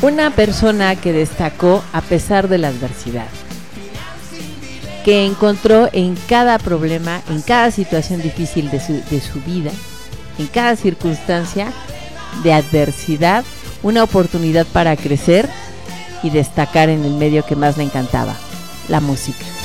Una persona que destacó a pesar de la adversidad, que encontró en cada problema, en cada situación difícil de su vida, en cada circunstancia de adversidad, una oportunidad para crecer y destacar en el medio que más le encantaba, la música.